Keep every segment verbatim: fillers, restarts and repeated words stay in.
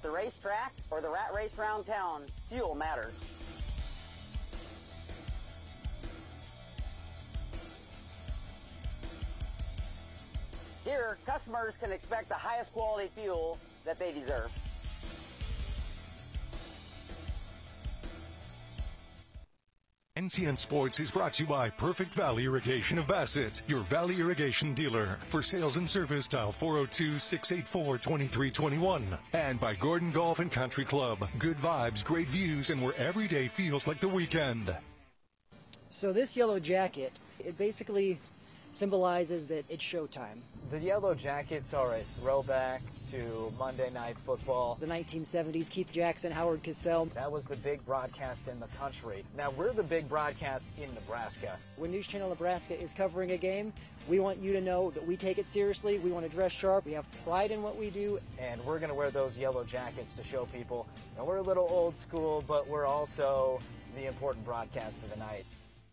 the racetrack or the rat race around town, fuel matters. Here, customers can expect the highest quality fuel that they deserve. N C N Sports is brought to you by Perfect Valley Irrigation of Bassett, your Valley Irrigation dealer. For sales and service, dial four oh two, six eight four, two three two one. And by Gordon Golf and Country Club. Good vibes, great views, and where every day feels like the weekend. So this yellow jacket, it basically symbolizes that it's showtime. The Yellow Jackets are a throwback to Monday Night Football. The nineteen seventies, Keith Jackson, Howard Cosell. That was the big broadcast in the country. Now we're the big broadcast in Nebraska. When News Channel Nebraska is covering a game, we want you to know that we take it seriously. We want to dress sharp. We have pride in what we do. And we're going to wear those yellow jackets to show people. Now we're a little old school, but we're also the important broadcast of the night.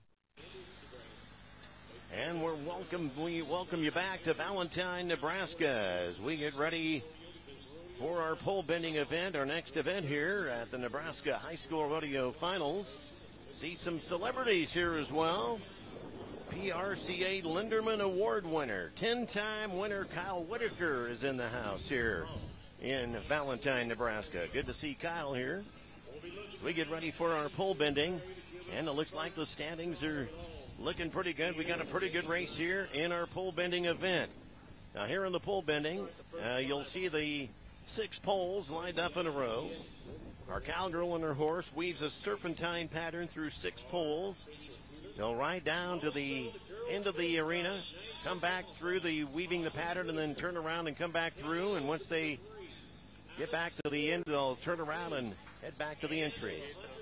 And we're welcome, we welcome you back to Valentine, Nebraska, as we get ready for our pole bending event, our next event here at the Nebraska High School Rodeo Finals. See some celebrities here as well. P R C A Linderman Award winner, ten-time winner Kyle Whitaker is in the house here in Valentine, Nebraska. Good to see Kyle here. We get ready for our pole bending, and it looks like the standings are looking pretty good. We got a pretty good race here in our pole bending event. Now here in the pole bending, uh, you'll see the six poles lined up in a row. Our cowgirl and her horse weaves a serpentine pattern through six poles. They'll ride down to the end of the arena, come back through the weaving the pattern, and then turn around and come back through. And once they get back to the end, they'll turn around and head back to the entry.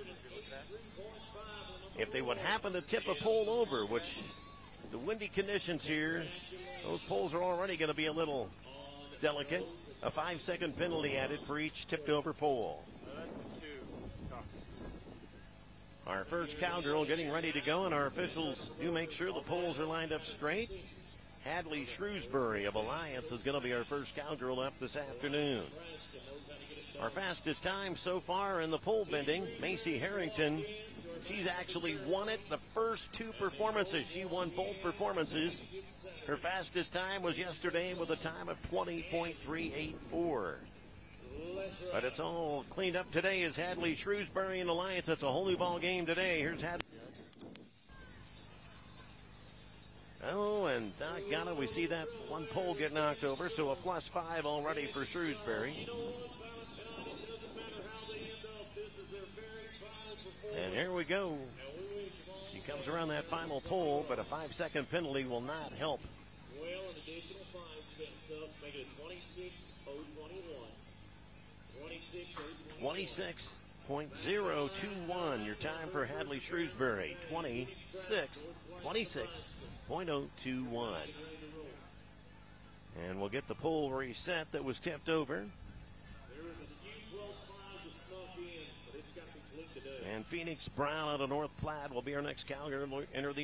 If they would happen to tip a pole over, which the windy conditions here, those poles are already going to be a little delicate. A five-second penalty added for each tipped over pole. Our first cowgirl getting ready to go, and our officials do make sure the poles are lined up straight. Hadley Shrewsbury of Alliance is going to be our first cowgirl up this afternoon. Our fastest time so far in the pole bending, Macy Harrington. She's actually won it the first two performances. She won both performances. Her fastest time was yesterday with a time of twenty point three eight four. But it's all cleaned up today as Hadley Shrewsbury and Alliance. That's a whole new ball game today. Here's Hadley. Oh, and doggone it, we see that one pole get knocked over, so a plus five already for Shrewsbury. And here we go. She comes around that final pole, but a five-second penalty will not help. Well, an additional five steps up, make it a twenty-six oh twenty-one. twenty-six point oh two one, your time for Hadley Shrewsbury. twenty-six, twenty-six point oh two one. And we'll get the pole reset that was tipped over. And Phoenix Brown out of North Platte will be our next cowgirl. Enter the